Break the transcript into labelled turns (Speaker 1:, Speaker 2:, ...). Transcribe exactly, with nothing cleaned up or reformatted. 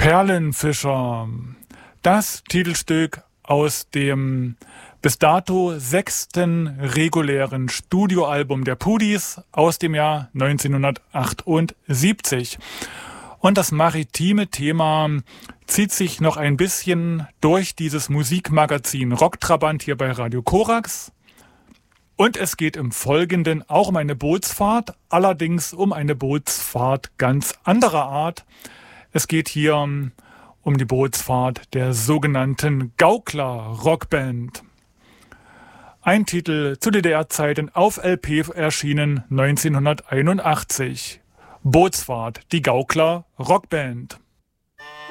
Speaker 1: Perlenfischer. Das Titelstück aus dem bis dato sechsten regulären Studioalbum der Pudis aus dem Jahr neunzehnhundertachtundsiebzig. Und das maritime Thema zieht sich noch ein bisschen durch dieses Musikmagazin Rocktrabant hier bei Radio Korax. Und es geht im Folgenden auch um eine Bootsfahrt, allerdings um eine Bootsfahrt ganz anderer Art. Es geht hier um die Bootsfahrt der sogenannten Gaukler-Rockband. Ein Titel zu D D R-Zeiten auf L P erschienen neunzehnhunderteinundachtzig. Bootsfahrt, die Gaukler-Rockband.